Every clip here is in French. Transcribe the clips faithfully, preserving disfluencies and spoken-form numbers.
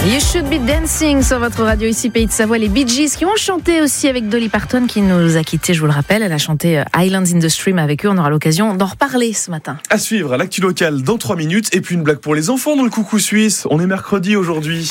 You Should Be Dancing sur votre radio ici Pays de Savoie, les Bee Gees qui ont chanté aussi avec Dolly Parton qui nous a quittés, je vous le rappelle, elle a chanté Islands in the Stream avec eux, on aura l'occasion d'en reparler ce matin. À suivre, l'actu locale dans trois minutes et puis une blague pour les enfants dans le Coucou Suisse, on est mercredi aujourd'hui.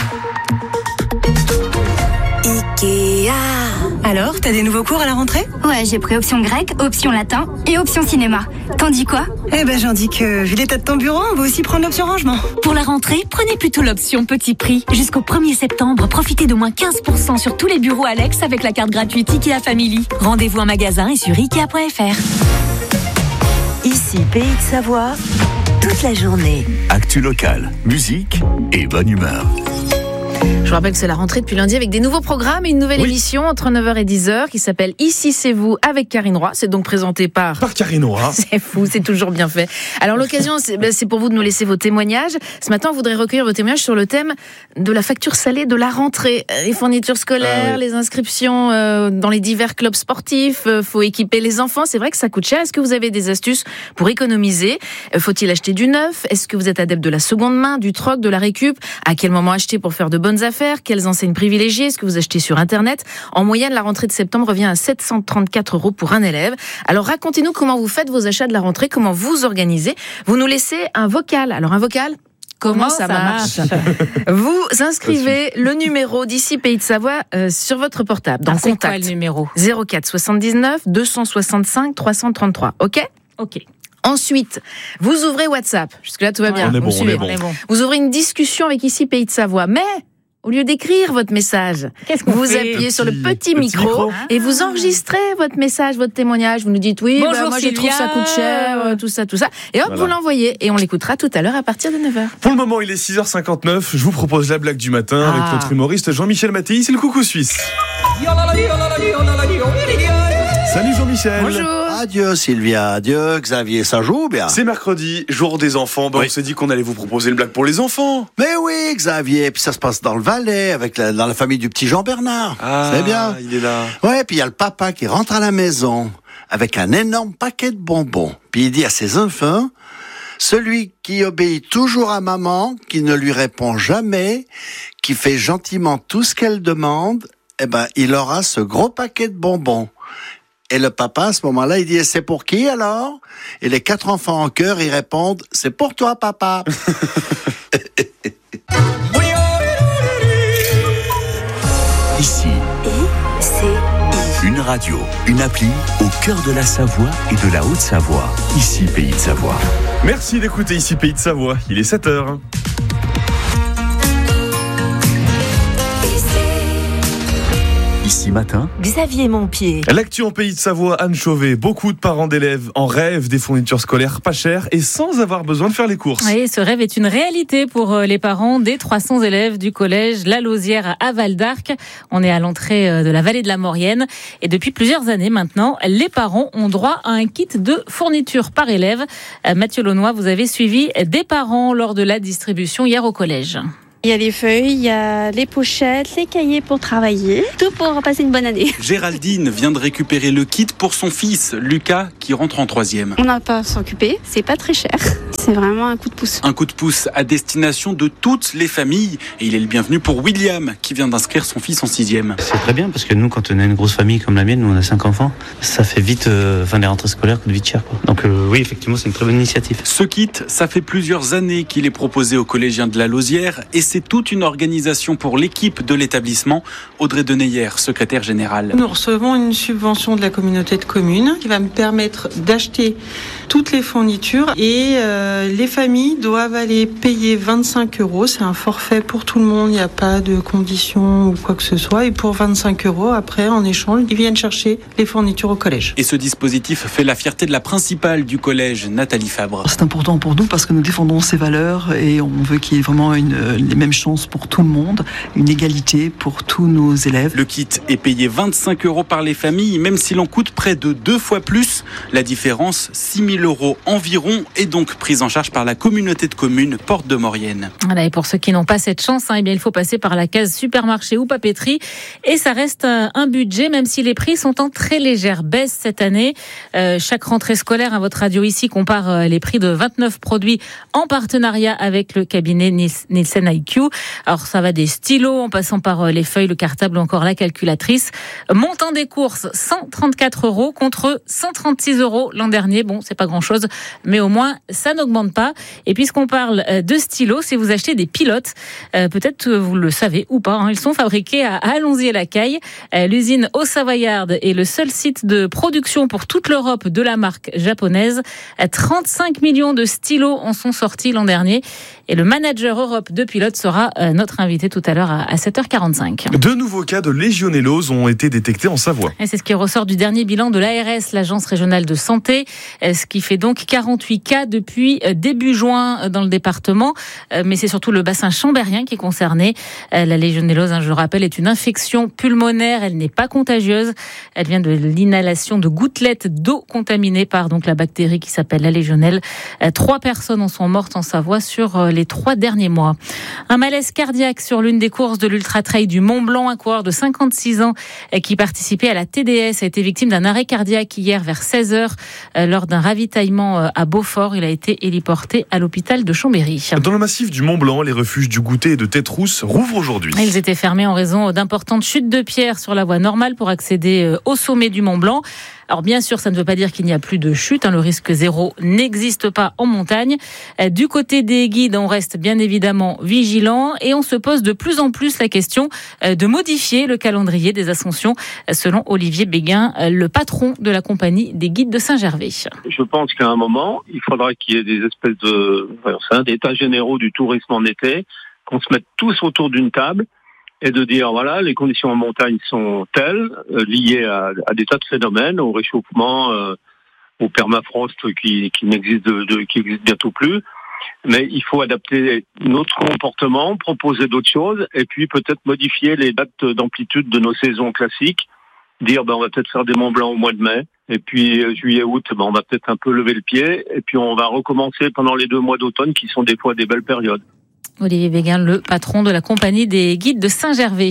Ikea. Alors, t'as des nouveaux cours à la rentrée ? Ouais, j'ai pris option grec, option latin et option cinéma. T'en dis quoi ? Eh ben, j'en dis que, vu l'état de ton bureau, on va aussi prendre l'option rangement. Pour la rentrée, prenez plutôt l'option petit prix. Jusqu'au premier septembre, profitez d'au moins quinze pour cent sur tous les bureaux Alex avec la carte gratuite Ikea Family. Rendez-vous en magasin et sur ikea point f r. Ici, Pays de Savoie, toute la journée. Actu locale, musique et bonne humeur. Je vous rappelle que c'est la rentrée depuis lundi avec des nouveaux programmes et une nouvelle oui. émission entre neuf heures et dix heures qui s'appelle Ici c'est vous avec Karine Roy. C'est donc présenté par... Par Karine Roy. C'est fou, c'est toujours bien fait. Alors l'occasion, c'est, ben, c'est pour vous de nous laisser vos témoignages. Ce matin, on voudrait recueillir vos témoignages sur le thème de la facture salée de la rentrée. Les fournitures scolaires, ah, oui. les inscriptions euh, dans les divers clubs sportifs, euh, faut équiper les enfants. C'est vrai que ça coûte cher. Est-ce que vous avez des astuces pour économiser ? euh, Faut-il acheter du neuf ? Est-ce que vous êtes adepte de la seconde main, du troc, de la récup ? À quel moment acheter pour faire de bonnes affaires ? Quelles enseignes privilégiées est-ce que vous achetez sur Internet ? En moyenne, la rentrée de septembre revient à sept cent trente-quatre euros pour un élève. Alors racontez-nous comment vous faites vos achats de la rentrée, comment vous organisez. Vous nous laissez un vocal. Alors un vocal ? Comment, comment ça, ça marche, marche Vous inscrivez le numéro d'ici Pays de Savoie euh, sur votre portable. Dans ah, contact. C'est quoi le numéro ? zéro quatre soixante-dix-neuf deux cent soixante-cinq trois cent trente-trois. Ok ? Ok. Ensuite, vous ouvrez WhatsApp. Jusque-là, tout va bien. On est bon, vous on est bon. on est bon. Vous ouvrez une discussion avec ici Pays de Savoie. Mais... au lieu d'écrire votre message, Qu'est-ce qu'on vous fait appuyez petit, sur le petit, petit micro, micro et vous enregistrez votre message, votre témoignage. Vous nous dites oui, Bonjour bah, moi Sylvia. je trouve ça coûte cher, tout ça, tout ça. Et hop, voilà. Vous l'envoyez et on l'écoutera tout à l'heure à partir de neuf heures. Pour le moment, il est six heures cinquante-neuf. Je vous propose la blague du matin ah. avec notre humoriste Jean-Michel Mattei. C'est le Coucou Suisse. Salut Jean-Michel. Bonjour. Adieu Sylvia, adieu Xavier, ça joue bien. C'est mercredi, jour des enfants, donc oui. on s'est dit qu'on allait vous proposer une blague pour les enfants. Mais oui Xavier, puis ça se passe dans le Valais, avec la, dans la famille du petit Jean-Bernard. Ah, c'est bien. Il est là. Ouais, puis il y a le papa qui rentre à la maison avec un énorme paquet de bonbons. Puis il dit à ses enfants, celui qui obéit toujours à maman, qui ne lui répond jamais, qui fait gentiment tout ce qu'elle demande, eh ben il aura ce gros paquet de bonbons. Et le papa, à ce moment-là, il dit « C'est pour qui alors ?» Et les quatre enfants en chœur, ils répondent « C'est pour toi, papa !» Ici, une radio, une appli au cœur de la Savoie et de la Haute-Savoie. Ici, Pays de Savoie. Merci d'écouter Ici Pays de Savoie. Il est sept heures. Ici matin, Xavier Montpied. L'actu en Pays de Savoie, Anne Chauvet. Beaucoup de parents d'élèves en rêvent des fournitures scolaires pas chères et sans avoir besoin de faire les courses. Oui, ce rêve est une réalité pour les parents des trois cents élèves du collège La Lausière à Val d'Arc. On est à l'entrée de la vallée de la Maurienne et depuis plusieurs années maintenant, les parents ont droit à un kit de fournitures par élève. Mathieu Launois, vous avez suivi des parents lors de la distribution hier au collège. Il y a les feuilles, il y a les pochettes, les cahiers pour travailler, tout pour passer une bonne année. Géraldine vient de récupérer le kit pour son fils, Lucas, qui rentre en troisième. On n'a pas à s'occuper, c'est pas très cher. C'est vraiment un coup de pouce. Un coup de pouce à destination de toutes les familles. Et il est le bienvenu pour William, qui vient d'inscrire son fils en sixième. C'est très bien, parce que nous, quand on a une grosse famille comme la mienne, nous on a cinq enfants, ça fait vite, euh, enfin les rentrées scolaires coûtent vite cher, quoi. Donc euh, oui, effectivement, c'est une très bonne initiative. Ce kit, ça fait plusieurs années qu'il est proposé aux collégiens de la Lausière, et c'est toute une organisation pour l'équipe de l'établissement. Audrey Deneyer, secrétaire générale. Nous recevons une subvention de la communauté de communes qui va me permettre d'acheter toutes les fournitures et euh, les familles doivent aller payer vingt-cinq euros. C'est un forfait pour tout le monde, il n'y a pas de conditions ou quoi que ce soit. Et pour vingt-cinq euros, après, en échange, ils viennent chercher les fournitures au collège. Et ce dispositif fait la fierté de la principale du collège, Nathalie Fabre. C'est important pour nous parce que nous défendons ces valeurs et on veut qu'il y ait vraiment une, les mêmes chances pour tout le monde, une égalité pour tous nos élèves. Le kit est payé vingt-cinq euros par les familles, même s'il en coûte près de deux fois plus. La différence, six mille mille euros environ est donc prise en charge par la communauté de communes Porte de Maurienne. Voilà, et pour ceux qui n'ont pas cette chance, hein, eh bien, il faut passer par la case supermarché ou papeterie. Et ça reste un budget, même si les prix sont en très légère baisse cette année. Euh, chaque rentrée scolaire, à votre radio ici, compare les prix de vingt-neuf produits en partenariat avec le cabinet Nielsen I Q. Alors ça va des stylos en passant par les feuilles, le cartable ou encore la calculatrice. Montant des courses, cent trente-quatre euros contre cent trente-six euros l'an dernier. Bon, c'est pas grand chose, mais au moins ça n'augmente pas. Et puisqu'on parle de stylos, si vous achetez des pilotes, euh, peut-être vous le savez ou pas, hein, ils sont fabriqués à Allonzy-la-Caille. Euh, l'usine Haut-Savoyard est le seul site de production pour toute l'Europe de la marque japonaise. Euh, trente-cinq millions de stylos en sont sortis l'an dernier. Et le manager Europe de pilotes sera euh, notre invité tout à l'heure à, à sept heures quarante-cinq. Deux nouveaux cas de légionellose ont été détectés en Savoie. Et c'est ce qui ressort du dernier bilan de l'A R S, l'Agence régionale de santé, ce qui fait donc quarante-huit cas depuis début juin dans le département. Mais c'est surtout le bassin chambérien qui est concerné. La légionellose, je le rappelle, est une infection pulmonaire. Elle n'est pas contagieuse. Elle vient de l'inhalation de gouttelettes d'eau contaminée par donc la bactérie qui s'appelle la légionelle. Trois personnes en sont mortes en Savoie sur les trois derniers mois. Un malaise cardiaque sur l'une des courses de l'Ultra-Trail du Mont-Blanc. Un coureur de cinquante-six ans qui participait à la T D S a été victime d'un arrêt cardiaque hier vers seize heures lors d'un ravitaillement à Beaufort. Il a été héliporté à l'hôpital de Chambéry. Dans le massif du Mont-Blanc, les refuges du Goûter et de Tête-Rousse rouvrent aujourd'hui. Ils étaient fermés en raison d'importantes chutes de pierres sur la voie normale pour accéder au sommet du Mont-Blanc. Alors bien sûr, ça ne veut pas dire qu'il n'y a plus de chute. Hein, le risque zéro n'existe pas en montagne. Du côté des guides, on reste bien évidemment vigilant et on se pose de plus en plus la question de modifier le calendrier des ascensions, selon Olivier Béguin, le patron de la compagnie des guides de Saint-Gervais. Je pense qu'à un moment, il faudra qu'il y ait des espèces de, enfin, d'états généraux du tourisme en été, qu'on se mette tous autour d'une table et de dire, voilà, les conditions en montagne sont telles, euh, liées à, à des tas de phénomènes, au réchauffement, euh, au permafrost qui, qui n'existe de, de, qui existe bientôt plus. Mais il faut adapter notre comportement, proposer d'autres choses, et puis peut-être modifier les dates d'amplitude de nos saisons classiques. Dire, ben, on va peut-être faire des Mont Blancs au mois de mai, et puis euh, juillet, août, ben, on va peut-être un peu lever le pied, et puis on va recommencer pendant les deux mois d'automne, qui sont des fois des belles périodes. Olivier Béguin, le patron de la compagnie des guides de Saint-Gervais.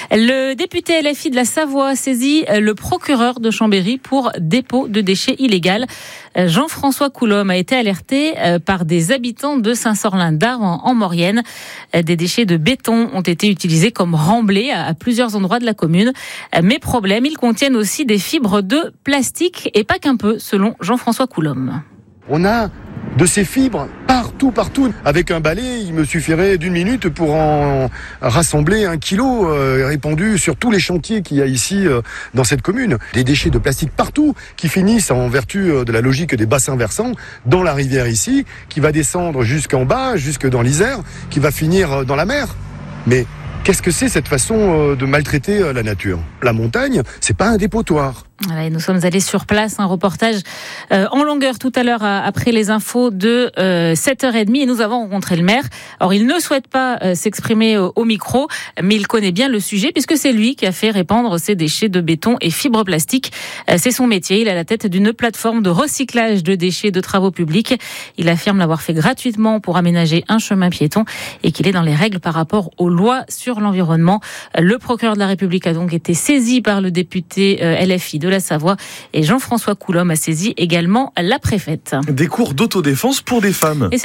Le député L F I de la Savoie a saisi le procureur de Chambéry pour dépôt de déchets illégal. Jean-François Coulombe a été alerté par des habitants de Saint-Sorlin-d'Arve en Maurienne. Des déchets de béton ont été utilisés comme remblais à plusieurs endroits de la commune. Mais problème, ils contiennent aussi des fibres de plastique et pas qu'un peu, selon Jean-François Coulombe. On a de ces fibres partout, partout. Avec un balai, il me suffirait d'une minute pour en rassembler un kilo euh, répandu sur tous les chantiers qu'il y a ici euh, dans cette commune. Des déchets de plastique partout qui finissent en vertu euh, de la logique des bassins versants dans la rivière ici, qui va descendre jusqu'en bas, jusque dans l'Isère, qui va finir euh, dans la mer. Mais qu'est-ce que c'est cette façon euh, de maltraiter euh, la nature ? La montagne, c'est pas un dépotoir. Voilà, et nous sommes allés sur place, un reportage euh, en longueur tout à l'heure après les infos de euh, sept heures trente et nous avons rencontré le maire. Alors il ne souhaite pas euh, s'exprimer au, au micro, mais il connaît bien le sujet puisque c'est lui qui a fait répandre ces déchets de béton et fibres plastiques. Euh, c'est son métier, il est à la tête d'une plateforme de recyclage de déchets de travaux publics. Il affirme l'avoir fait gratuitement pour aménager un chemin piéton et qu'il est dans les règles par rapport aux lois sur l'environnement. Le procureur de la République a donc été saisi par le député euh, L F I de la Savoie et Jean-François Coulombe a saisi également la préfète. Des cours d'autodéfense pour des femmes. Et